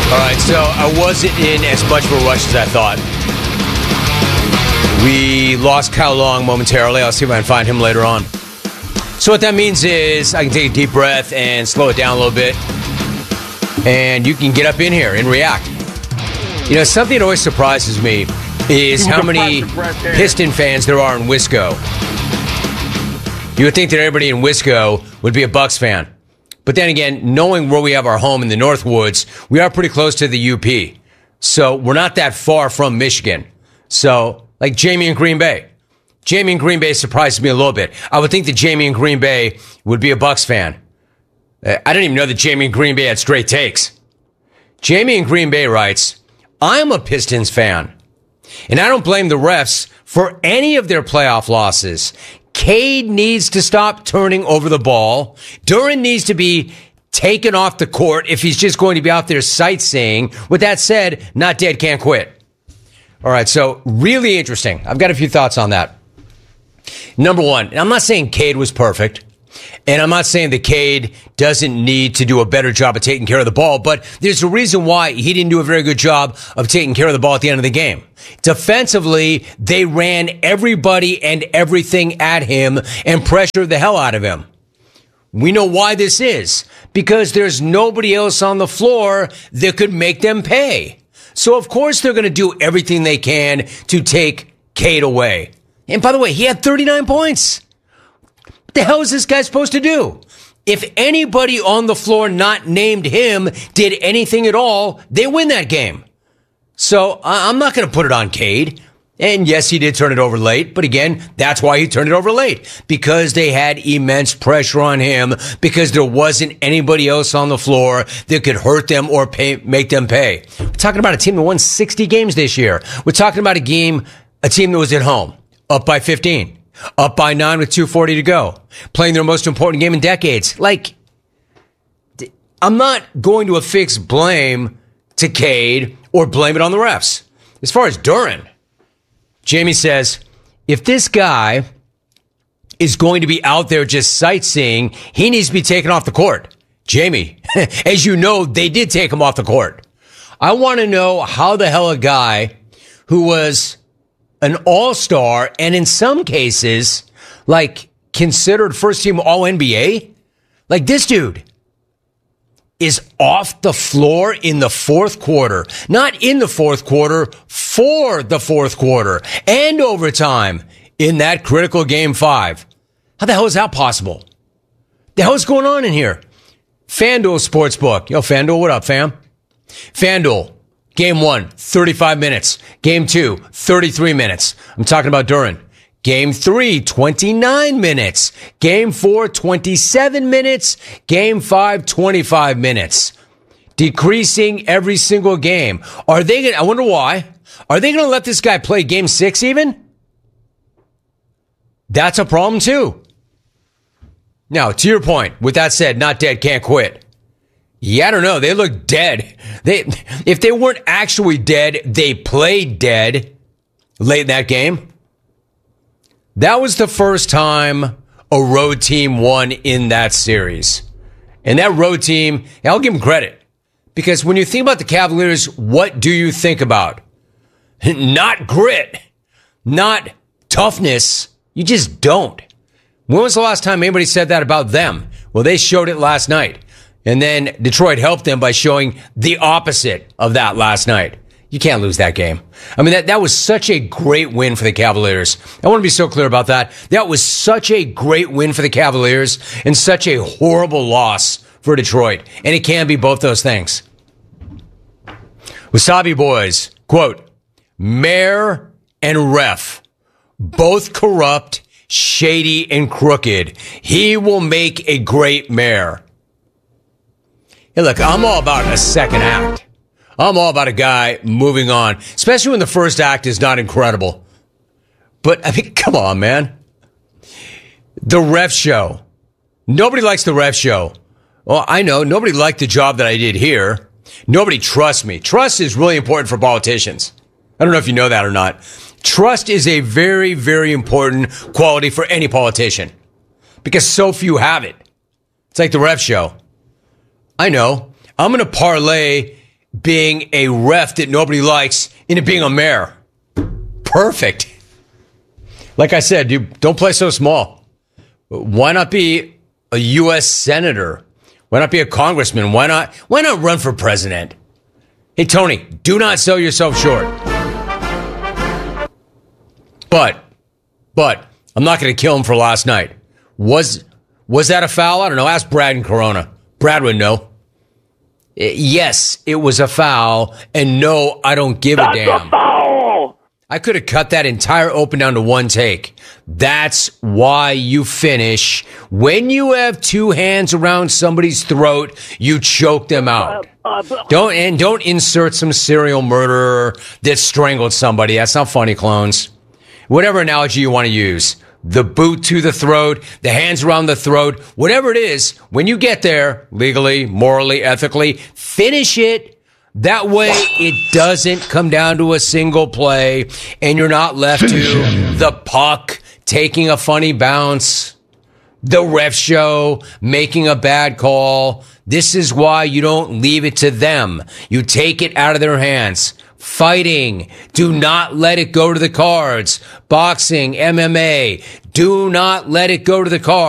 All right, so I wasn't in as much of a rush as I thought. We lost Kyle Long momentarily. I'll see if I can find him later on. So what that means is I can take a deep breath and slow it down a little bit. And you can get up in here and react. You know, something that always surprises me is how many Piston fans there are in Wisco. You would think that everybody in Wisco would be a Bucks fan. But then again, knowing where we have our home in the Northwoods, we are pretty close to the UP. So we're not that far from Michigan. So, like Jamie in Green Bay. Jamie in Green Bay surprises me a little bit. I would think that Jamie in Green Bay would be a Bucks fan. I didn't even know that Jamie in Green Bay had straight takes. Jamie in Green Bay writes, I'm a Pistons fan, and I don't blame the refs for any of their playoff losses. Cade needs to stop turning over the ball. Duren needs to be taken off the court if he's just going to be out there sightseeing. With that said, not dead, can't quit. All right, so really interesting. I've got a few thoughts on that. Number one, I'm not saying Cade was perfect, and I'm not saying that Cade doesn't need to do a better job of taking care of the ball, but there's a reason why he didn't do a very good job of taking care of the ball at the end of the game. Defensively, they ran everybody and everything at him and pressured the hell out of him. We know why this is. Because there's nobody else on the floor that could make them pay. So, of course, they're going to do everything they can to take Cade away. And by the way, he had 39 points. What the hell is this guy supposed to do? If anybody on the floor not named him did anything at all, they win that game. So I'm not going to put it on Cade. And yes, he did turn it over late. But again, that's why he turned it over late. Because they had immense pressure on him. Because there wasn't anybody else on the floor that could hurt them or make them pay. We're talking about a team that won 60 games this year. We're talking about a team that was at home, up by 15, up by 9 with 2:40 to go, playing their most important game in decades. Like, I'm not going to affix blame to Cade or blame it on the refs. As far as Duren, Jamie says, if this guy is going to be out there just sightseeing, he needs to be taken off the court. Jamie, as you know, they did take him off the court. I want to know how the hell a guy who was an all-star and in some cases, like, considered first-team All-NBA, like this dude is off the floor in the fourth quarter. Not in the fourth quarter, for the fourth quarter and overtime in that critical Game 5. How the hell is that possible? The hell is going on in here? FanDuel Sportsbook. Yo, FanDuel, what up, fam? FanDuel, Game 1, 35 minutes. Game 2, 33 minutes. I'm talking about Duren. Game 3, 29 minutes. Game 4, 27 minutes. Game 5, 25 minutes. Decreasing every single game. Are they going to, I wonder why. Are they going to let this guy play Game 6 even? That's a problem too. Now, to your point, with that said, not dead, can't quit. Yeah, I don't know. They look dead. If they weren't actually dead, they played dead late in that game. That was the first time a road team won in that series. And that road team, I'll give them credit. Because when you think about the Cavaliers, what do you think about? Not grit. Not toughness. You just don't. When was the last time anybody said that about them? Well, they showed it last night. And then Detroit helped them by showing the opposite of that last night. You can't lose that game. I mean, that was such a great win for the Cavaliers. I want to be so clear about that. That was such a great win for the Cavaliers and such a horrible loss for Detroit. And it can be both those things. Wasabi Boys, quote, mayor and ref, both corrupt, shady, and crooked. He will make a great mayor. Hey, look, I'm all about a second act. I'm all about a guy moving on, especially when the first act is not incredible. But, I mean, come on, man. The ref show. Nobody likes the ref show. Well, I know. Nobody liked the job that I did here. Nobody trusts me. Trust is really important for politicians. I don't know if you know that or not. Trust is a very, very important quality for any politician because so few have it. It's like the ref show. I know. I'm going to parlay being a ref that nobody likes into being a mayor. Perfect. Like I said, you don't play so small. Why not be a U.S. senator? Why not be a congressman? Why not run for president? Hey, Tony, do not sell yourself short. But I'm not going to kill him for last night. Was that a foul? I don't know. Ask Brad and Corona. Brad would know. Yes, it was a foul. And no, I don't give a damn. That's a foul! I could have cut that entire open down to one take. That's why you finish. When you have two hands around somebody's throat, you choke them out. Don't insert some serial murderer that strangled somebody. That's not funny, clones. Whatever analogy you want to use. The boot to the throat, the hands around the throat, whatever it is, when you get there, legally, morally, ethically, finish it. That way it doesn't come down to a single play and you're not left to the puck taking a funny bounce, the ref show making a bad call. This is why you don't leave it to them. You take it out of their hands. Fighting, do not let it go to the cards. Boxing, MMA, do not let it go to the cards.